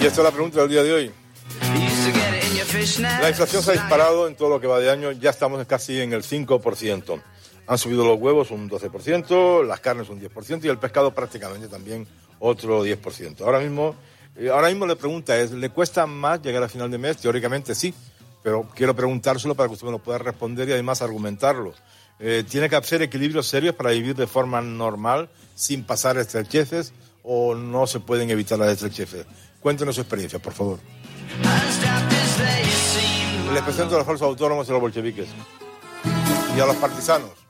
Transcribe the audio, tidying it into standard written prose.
esta es la pregunta del día de hoy. La inflación se ha disparado en todo lo que va de año, ya estamos casi en el 5%. Han subido los huevos un 12%, las carnes un 10% y el pescado prácticamente también otro 10%. Ahora mismo la pregunta es, ¿le cuesta más llegar a final de mes? Teóricamente sí, pero quiero preguntárselo para que usted me lo pueda responder y además argumentarlo. ¿Tiene que hacer equilibrios serios para vivir de forma normal sin pasar estrecheces o no se pueden evitar las estrecheces? Cuéntenos su experiencia, por favor. Les presento a los falsos autónomos y a los bolcheviques y a los partisanos.